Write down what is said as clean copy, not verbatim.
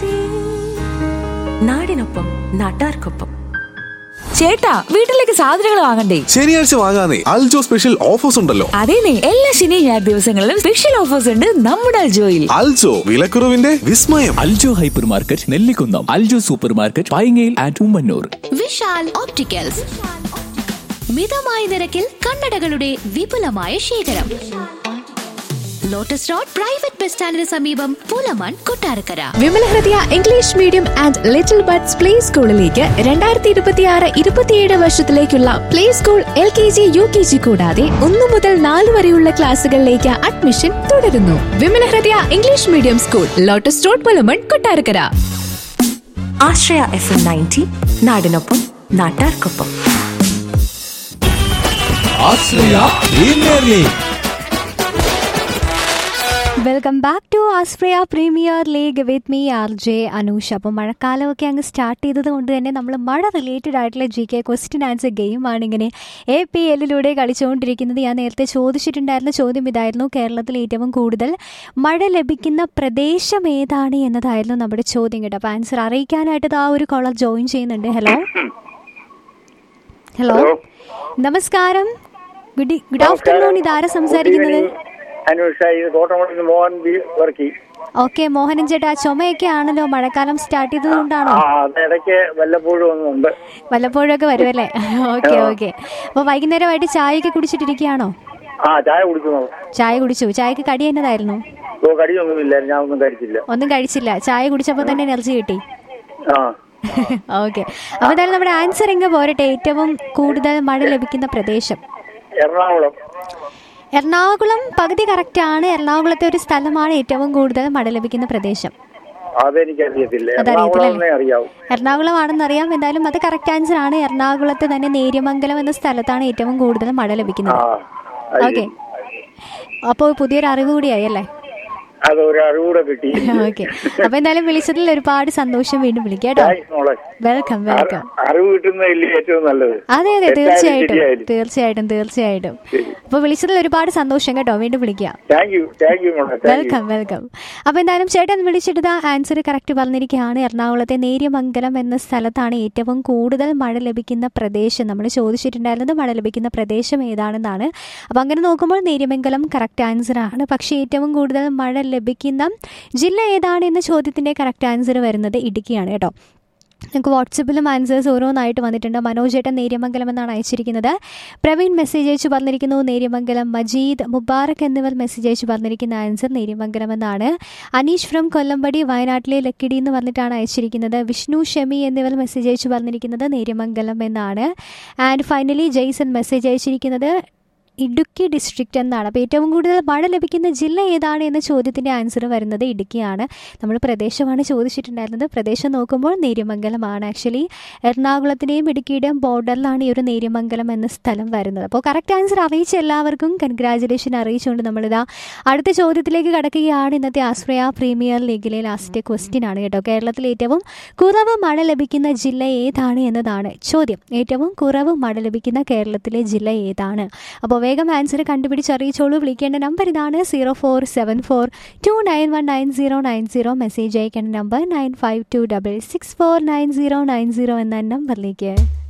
നാടിനൊപ്പം നാട്ടാർക്കൊപ്പം. ചേട്ടാ, വീട്ടിലേക്ക് സാധനങ്ങൾ വാങ്ങണ്ടേ? ശനിയാഴ്ച വാങ്ങാനേ അൽജോ സ്പെഷ്യൽ ഓഫേഴ്സ് ഉണ്ടല്ലോ. അതേനെ, എല്ലാ ശനി ഞായർ ദിവസങ്ങളിലും സ്പെഷ്യൽ ഓഫേഴ്സ് ഉണ്ട് നമ്മുടെ അൽജോയിൽ. അൽജോ, വിലക്കുറവിന്റെ വിസ്മയം. Aljo hyper market, Nellikunnam. Aljo super market, പൈങ്ങയിൽ and Ummannoor. Vishal opticals, മിതമായ നിരക്കിൽ കണ്ണടകളുടെ വിപുലമായ ശേഖരം. ലോട്ടസ് റോഡ് പ്രൈവറ്റ് ബസ് സ്റ്റാൻഡിന് സമീപം, പൂലമാൻ, കൊട്ടാരക്കര. വിമല ഹൃദയ English medium and little buds play സ്കൂളിലേക്ക് 2026-27 വർഷത്തിലേക്കുള്ള പ്ലേ സ്കൂൾ LKG UKG കൂടാതെ 1 മുതൽ 4 വരെയുള്ള ക്ലാസുകളിലേക്ക് അഡ്മിഷൻ തുടരുന്നു. വിമല ഹൃദയ English medium school, lotus road, പൂലമാൻ, Kottarakkara. ആശ്രയ FM 90 നാടിനൊപ്പം നാട്ടാർക്കൊപ്പം. Welcome back to Australia premier league with me RJ Anoosh. അപ്പോൾ മഴക്കാലമൊക്കെ അങ്ങ് സ്റ്റാർട്ട് ചെയ്തത് കൊണ്ട് തന്നെ നമ്മൾ മഴ റിലേറ്റഡ് ആയിട്ടുള്ള GK ക്വസ്റ്റ്യൻ ആൻസർ ഗെയിമാണ് ഇങ്ങനെ APLലൂടെ കളിച്ചുകൊണ്ടിരിക്കുന്നത്. ഞാൻ നേരത്തെ ചോദിച്ചിട്ടുണ്ടായിരുന്ന ചോദ്യം ഇതായിരുന്നു: കേരളത്തിൽ ഏറ്റവും കൂടുതൽ മഴ ലഭിക്കുന്ന പ്രദേശം ഏതാണ് എന്നതായിരുന്നു നമ്മുടെ ചോദ്യം കേട്ടോ. അപ്പോൾ ആൻസർ അറിയിക്കാനായിട്ട് ആ ഒരു കോളർ ജോയിൻ ചെയ്യുന്നുണ്ട്. ഹലോ, നമസ്കാരം. Good afternoon. ഇതാരാ സംസാരിക്കുന്നത്? ഓക്കെ, മോഹനൻ ചേട്ടാ, ചുമയൊക്കെ ആണല്ലോ, മഴക്കാലം സ്റ്റാർട്ട് ചെയ്തതുകൊണ്ടാണോ? വല്ലപ്പോഴും ഒക്കെ വരുമല്ലേ? ഓക്കെ. അപ്പൊ വൈകുന്നേരമായിട്ട് ചായയൊക്കെ കുടിച്ചിട്ടിരിക്കുകയാണോ? ചായ കുടിച്ചു. ചായക്ക് കടി എന്നതായിരുന്നു? ഒന്നും കഴിച്ചില്ല. ചായ കുടിച്ചപ്പോ തന്നെ എനർജി കിട്ടി. ഓക്കെ, അപ്പൊ എന്തായാലും നമ്മുടെ ആൻസർ എങ്ങ പോരട്ടെ. ഏറ്റവും കൂടുതൽ മഴ ലഭിക്കുന്ന പ്രദേശം എറണാകുളം. പകുതി കറക്റ്റ് ആണ്. എറണാകുളത്തെ ഒരു സ്ഥലമാണ് ഏറ്റവും കൂടുതൽ മഴ ലഭിക്കുന്ന പ്രദേശം. അതറിയത്തില്ലേ? എറണാകുളം ആണെന്ന് അറിയാം. എന്തായാലും അത് കറക്റ്റ് ആൻസർ ആണ്. എറണാകുളത്ത് തന്നെ നേര്യമംഗലം എന്ന സ്ഥലത്താണ് ഏറ്റവും കൂടുതൽ മഴ ലഭിക്കുന്നത്. ഓക്കെ, അപ്പോൾ പുതിയൊരു അറിവ് കൂടിയായി അല്ലേ? ഓക്കെ, അപ്പൊ എന്തായാലും വിളിച്ചതിൽ ഒരുപാട് സന്തോഷം. വീണ്ടും വിളിക്കാം കേട്ടോ. വെൽക്കം. അതെ, തീർച്ചയായിട്ടും. അപ്പൊ വിളിച്ചതിൽ ഒരുപാട് സന്തോഷം കേട്ടോ. വീണ്ടും വിളിക്കാം. വെൽക്കം. അപ്പൊ എന്തായാലും ചേട്ടൻ വിളിച്ചിട്ട് ആൻസർ കറക്റ്റ് പറഞ്ഞിരിക്കുകയാണ്. എറണാകുളത്തെ നേര്യമംഗലം എന്ന സ്ഥലത്താണ് ഏറ്റവും കൂടുതൽ മഴ ലഭിക്കുന്ന പ്രദേശം. നമ്മൾ ചോദിച്ചിട്ടുണ്ടായിരുന്നത് മഴ ലഭിക്കുന്ന പ്രദേശം ഏതാണെന്നാണ്. അപ്പൊ അങ്ങനെ നോക്കുമ്പോൾ നേര്യമംഗലം കറക്റ്റ് ആൻസർ ആണ്. പക്ഷേ ഏറ്റവും കൂടുതൽ മഴ ലഭിക്കുന്ന ജില്ല ഏതാണ് എന്ന ചോദ്യത്തിന്റെ കറക്റ്റ് ആൻസർ വരുന്നത് ഇടുക്കിയാണ് കേട്ടോ. നമുക്ക് വാട്സപ്പിലും ആൻസേഴ്സ് ഓരോന്നായിട്ട് വന്നിട്ടുണ്ട്. മനോജ് ഏട്ടൻ നേര്യമംഗലം എന്നാണ് അയച്ചിരിക്കുന്നത്. പ്രവീൺ മെസ്സേജ് അയച്ചു പറഞ്ഞിരിക്കുന്നു നേര്യമംഗലം. മജീദ്, മുബാറക് എന്നിവർ മെസ്സേജ് അയച്ചു പറഞ്ഞിരിക്കുന്ന ആൻസർ നേര്യമംഗലം എന്നാണ്. അനീഷ് ഫ്രം കൊല്ലമ്പടി, വയനാട്ടിലെ ലക്കിടി എന്ന് പറഞ്ഞിട്ടാണ് അയച്ചിരിക്കുന്നത്. വിഷ്ണു, ഷമി എന്നിവർ മെസ്സേജ് അയച്ചു പറഞ്ഞിരിക്കുന്നത് നേര്യമംഗലം എന്നാണ്. ആൻഡ് ഫൈനലി ജെയ്സൺ മെസ്സേജ് അയച്ചിരിക്കുന്നത് ഇടുക്കി ഡിസ്ട്രിക്റ്റ് എന്നാണ്. അപ്പോൾ ഏറ്റവും കൂടുതൽ മഴ ലഭിക്കുന്ന ജില്ല ഏതാണ് എന്ന ചോദ്യത്തിൻ്റെ ആൻസർ വരുന്നത് ഇടുക്കിയാണ്. നമ്മൾ പ്രദേശമാണ് ചോദിച്ചിട്ടുണ്ടായിരുന്നത്. പ്രദേശം നോക്കുമ്പോൾ നേര്യമംഗലമാണ്. ആക്ച്വലി എറണാകുളത്തിൻ്റെയും ഇടുക്കിയുടെയും ബോർഡറിലാണ് ഈ ഒരു നേര്യമംഗലം എന്ന സ്ഥലം വരുന്നത്. അപ്പോൾ കറക്റ്റ് ആൻസർ അറിയിച്ച എല്ലാവർക്കും കൺഗ്രാജുലേഷൻ അറിയിച്ചുകൊണ്ട് നമ്മളിതാ അടുത്ത ചോദ്യത്തിലേക്ക് കടക്കുകയാണ്. ഇന്നത്തെ ആശ്രയ പ്രീമിയർ ലീഗിലെ ലാസ്റ്റ് ക്വസ്റ്റ്യൻ ആണ് കേട്ടോ. കേരളത്തിൽ ഏറ്റവും കുറവ് മഴ ലഭിക്കുന്ന ജില്ല ഏതാണ് എന്നതാണ് ചോദ്യം. ഏറ്റവും കുറവ് മഴ ലഭിക്കുന്ന കേരളത്തിലെ ജില്ല ഏതാണ്? അപ്പോൾ വേഗം ആൻസർ കണ്ടുപിടിച്ചറിയിച്ചോളൂ. വിളിക്കേണ്ട നമ്പർ ഇതാണ് 0474291990. മെസ്സേജ് അയക്കേണ്ട നമ്പർ 9526649090 എന്ന നമ്പറിലേക്ക്.